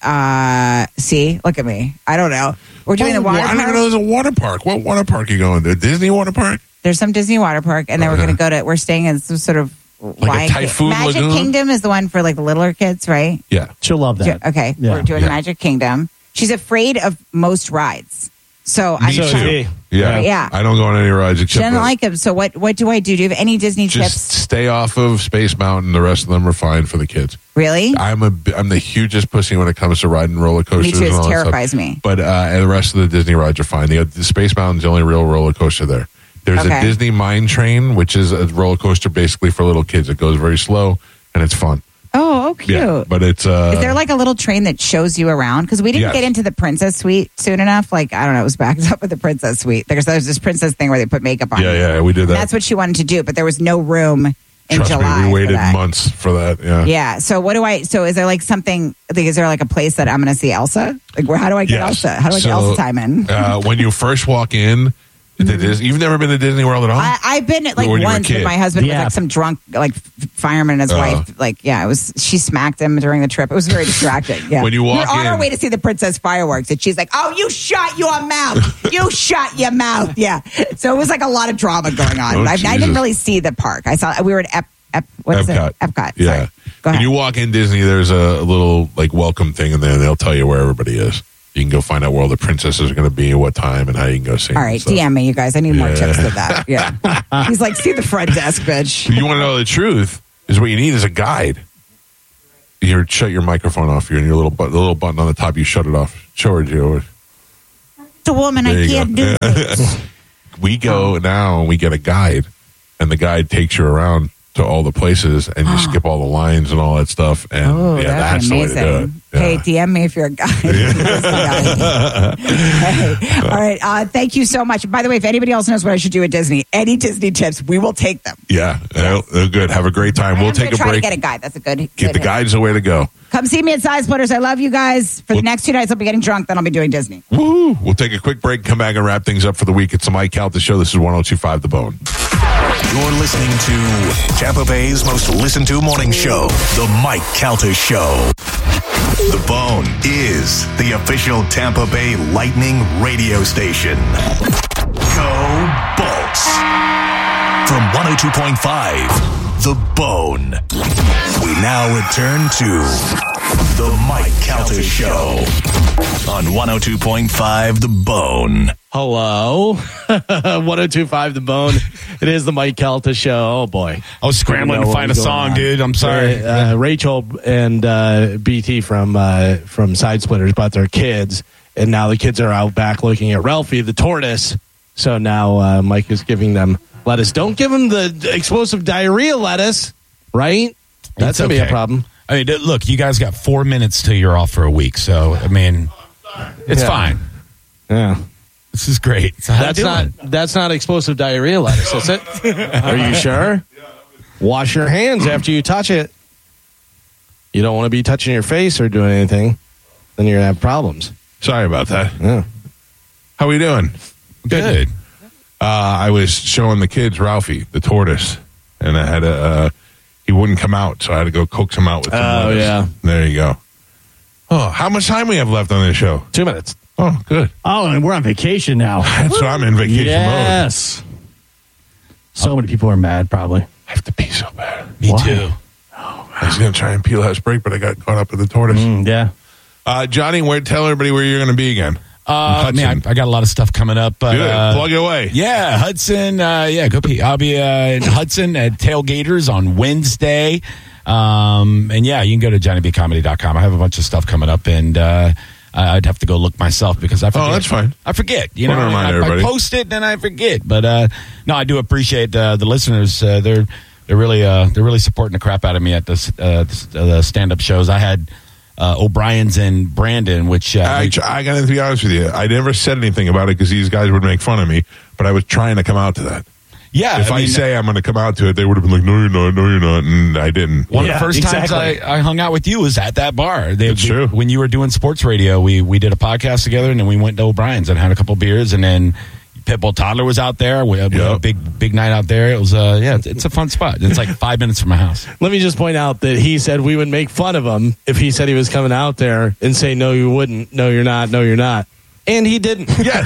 uh, see, look at me. I don't know. We're doing oh, the water I park. didn't even know there's a water park. What water park are you going to? Disney water park? There's some Disney water park, and then we're Okay. going to go to. We're staying in some sort of. Like a Typhoon Magic Lagoon? Kingdom is the one for like the littler kids, right? Yeah. She'll love that. Okay, Yeah. we're doing Yeah. Magic Kingdom. She's afraid of most rides, so Me I'm too. trying- Yeah. Yeah. I don't go on any rides She except doesn't for- like them. So what? What do I do? Do you have any Disney just tips? stay off of Space Mountain. The rest of them are fine for the kids. Really? I'm a I'm the hugest pussy when it comes to riding roller coasters. Me too. and all It that terrifies stuff. me. But uh, and the rest of the Disney rides are fine. The, the Space Mountain's the only real roller coaster there. There's Okay. a Disney Mine Train, which is a roller coaster basically for little kids. It goes very slow and it's fun. Oh, oh, cute. Yeah, but it's uh, Is there like a little train that shows you around? Because we didn't Yes. get into the princess suite soon enough. Like, I don't know, it was backed up with the princess suite. There's, there's this princess thing where they put makeup on yeah, you. yeah, we did And that. that's what she wanted to do, but there was no room in Trust July. me, we for waited that. months for that. Yeah, Yeah. So what do I? So is there like something? Like, is there like a place that I'm going to see Elsa? Like, where? How do I get Yes. Elsa? How do I get So, Elsa time in? uh, when you first walk in, to Disney, you've never been to Disney World at all. I, I've been at like When you were a once with kid. my husband with Yeah. like some drunk like f- fireman and his Oh. wife. Like, yeah, it was. She smacked him during the trip. It was very distracting. Yeah, When you walk we're on our in- way to see the princess fireworks, and she's like, "Oh, you shut your mouth! You shut your mouth!" Yeah. So it was like a lot of drama going on. Oh, I, I Jesus. didn't really see the park. I saw we were at Ep. Ep what is Epcot. it? Epcot. Yeah. Sorry. Go When ahead. you walk in Disney, there's a little like welcome thing, and then they'll tell you where everybody is. You can go find out where all the princesses are going to be, what time, and how you can go see. All them right, and stuff. D M me, you guys. I need more Yeah. tips than that. Yeah. He's like, see the front desk, bitch. You want to know the truth? Is what you need is a guide. You shut your microphone off. You're in your little button, the little button on the top. You shut it off. Show her, Joe. The woman, There I you can't go. do this. We go now and we get a guide, and the guide takes you around to all the places, and you skip all the lines and all that stuff. And Oh, yeah, that'd that's be the way to do it. amazing. Yeah. Hey, D M me if you're a guy. Hey, all right. Uh, thank you so much. By the way, if anybody else knows what I should do at Disney, any Disney tips, we will take them. Yeah, uh, uh, good. Have a great time. I We'll am take gonna a try break. to get a guide. That's a good. Get good the hit. guide's the way to go. Come see me at Side Splitters. I love you guys. For the next two nights, I'll be getting drunk. Then I'll be doing Disney. Woo! We'll take a quick break, come back and wrap things up for the week. It's the Mike Calta Show. This is one oh two point five The Bone. You're listening to Tampa Bay's most listened to morning show, The Mike Calta Show. The Bone is the official Tampa Bay Lightning radio station. Go Bolts. From one oh two point five, The Bone. We now return to The Mike Calta Show on one oh two point five, The Bone. Hello. one oh two point five The Bone. It is the Mike Calta Show. Oh, boy. I was scrambling You know to find a what was song, going on. dude. I'm sorry. Uh, uh, Rachel and uh, B T from uh, from Side Splitters brought their kids, and now the kids are out back looking at Ralphie the tortoise. So now uh, Mike is giving them lettuce. Don't give them the explosive diarrhea lettuce, right? That's It's going to be a okay. problem. I mean, d- look, you guys got four minutes till you're off for a week. So, I mean, it's Yeah. fine. Yeah. This is great. So how That's you not doing? that's not explosive diarrhea lettuce, is it? Are you sure? Wash your hands after you touch it. You don't want to be touching your face or doing anything. Then you're going to have problems. Sorry about that. Yeah. How we doing? Good. Uh, I was showing the kids Ralphie, the tortoise, and I had a, uh, he wouldn't come out, so I had to go coax him out with some Oh, lettuce. yeah. There you go. Oh, how much time we have left on this show? Two minutes. Oh, good. Oh, and we're on vacation now. That's what I'm in vacation Yes. So many people are mad, probably. mode. I have to pee so bad. Me Why? too. I was going to try and pee last break, but I got caught up with the tortoise. Mm, yeah. Uh, Johnny, where, tell everybody where you're going to be again. Uh, man, I, I got a lot of stuff coming up. But, Good. uh, Plug it away. Yeah, Hudson. Uh, yeah, go pee. I'll be uh, in Hudson at Tailgaters on Wednesday. Um, and yeah, you can go to johnny b comedy dot com. I have a bunch of stuff coming up, and uh, I'd have to go look myself because I forget. Oh, that's fine. I forget. You Wanna know, remind I, everybody. I post it and I forget. But uh, no, I do appreciate uh, the listeners. Uh, they're they're really uh, they're really supporting the crap out of me at this, uh, the stand up shows. I had uh, O'Brien's and Brandon, which uh, I, I got to be honest with you. I never said anything about it because these guys would make fun of me. But I was trying to come out to that. Yeah, if I, I mean, say I'm going to come out to it, they would have been like, "No, you're not. No, you're not," and I didn't. One Yeah, of the first exactly. times I, I hung out with you was at that bar. They, That's true. When you were doing sports radio, we we did a podcast together, and then we went to O'Brien's and had a couple beers, and then Pitbull Toddler was out there. We had, we had a Yep. big big night out there. It was uh yeah, it's, it's a fun spot. It's like five minutes from my house. Let me just point out that he said we would make fun of him if he said he was coming out there and say, no, you wouldn't. No, you're not. No, you're not. And he didn't. Yes,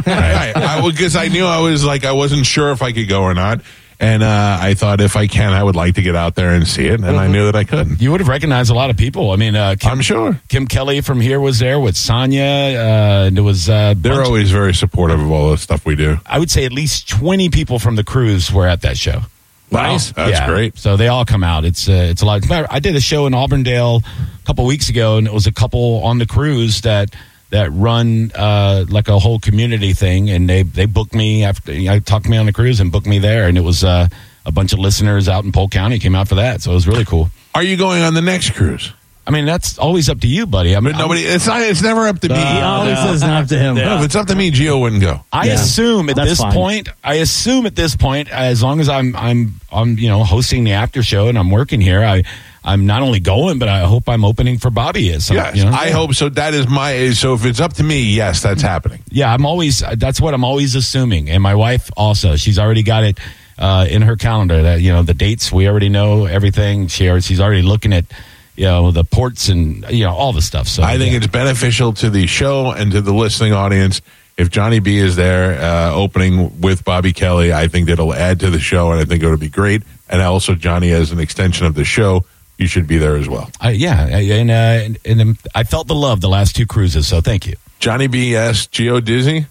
I, I, I, because I knew I was like I wasn't sure if I could go or not, and uh, I thought if I can, I would like to get out there and see it, and I knew that I couldn't. You would have recognized a lot of people. I mean, uh, Kim, I'm sure Kim Kelly from here was there with Sonya. Uh, there was uh, they're bunch- always very supportive of all the stuff we do. I would say at least twenty people from the cruise were at that show. Nice, that's Yeah. great. So they all come out. It's uh, it's a lot. I did a show in Auburndale a couple weeks ago, and it was a couple on the cruise that that run uh, like a whole community thing, and they they booked me after I talked to me on the cruise and booked me there, and it was uh, a bunch of listeners out in Polk County came out for that, so it was really cool. Are you going on the next cruise? I mean, that's always up to you, buddy. I mean, But nobody. It's not. It's never up to me. He always no. says not to him. No, if it's up to me, Gio wouldn't go. I Yeah. assume at That's this fine. point, I assume at this point, as long as I'm, I'm, I'm, you know, hosting the after show and I'm working here, I, I'm not only going, but I hope I'm opening for Bobby. Is so, Yes, you know? I hope so. That is my. So if it's up to me, yes, that's happening. Yeah, I'm always. That's what I'm always assuming, and my wife also. She's already got it uh, in her calendar. That you know the dates. We already know everything. She, she's already looking at, you know, the ports and you know all the stuff. So I think yeah. it's beneficial to the show and to the listening audience if Johnny B is there uh, opening with Bobby Kelly. I think that'll add to the show, and I think it'll be great. And also, Johnny, as an extension of the show, you should be there as well. I, yeah, and, uh, and and I felt the love the last two cruises. So thank you, Johnny B. Yes, Gio Dizzy.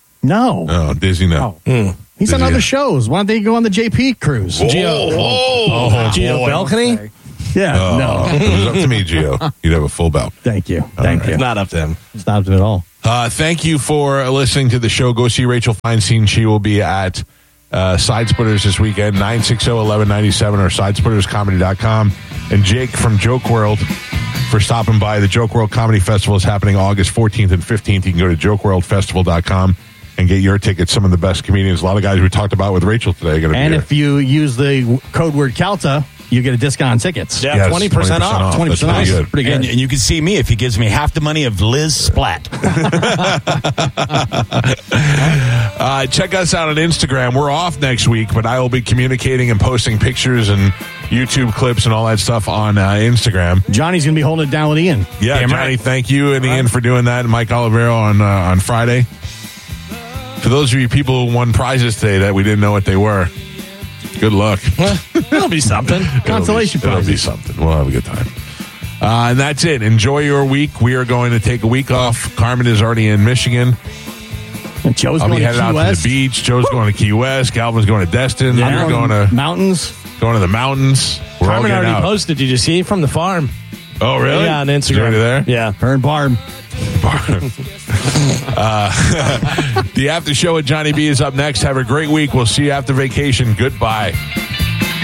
No. No, Dizzy. No. He's Dizzy, on other yeah. shows. Why don't they go on the J P cruise? Gio. Oh, Gio balcony? Yeah, Oh, no. if it was up to me, Gio, you'd have a full belt. Thank you. Thank you. It's not up to him. It's not at all. Uh, thank you for listening to the show. Go see Rachel Feinstein. She will be at uh, Side Splitters this weekend, nine six zero, eleven ninety-seven or side splitters comedy dot com. And Jake from Joke World for stopping by. The Joke World Comedy Festival is happening August fourteenth and fifteenth. You can go to joke world festival dot com and get your tickets. Some of the best comedians, a lot of guys we talked about with Rachel today are going to be And here. if you use the w- code word CALTA, you get a discount on tickets. Yeah, Yes, twenty percent off. twenty percent That's off. pretty good. Pretty good. and, and you can see me if he gives me half the money of Liz Splat. Uh, check us out on Instagram. We're off next week, but I will be communicating and posting pictures and YouTube clips and all that stuff on uh, Instagram. Johnny's going to be holding it down with Ian. Yeah, Damn Johnny, right. thank you and Ian for doing that, and Mike Olivero on uh, on Friday. For those of you people who won prizes today that we didn't know what they were, good luck. It'll be something. Consolation it'll be, it'll be prizes. something. We'll have a good time. Uh, and that's it. Enjoy your week. We are going to take a week off. Carmen is already in Michigan. And Joe's I'll going be to headed Key out West. to the beach. Joe's going to Key West. Calvin's going to Destin. Yeah. You're going to mountains. going to the mountains. We're all Carmen getting already out. posted. Did you see from the farm? Oh, really? Yeah, on Is it Instagram. already there? Yeah. Her and Barb. uh, the after show with Johnny B is up next. Have a great week. We'll see you after vacation. Goodbye.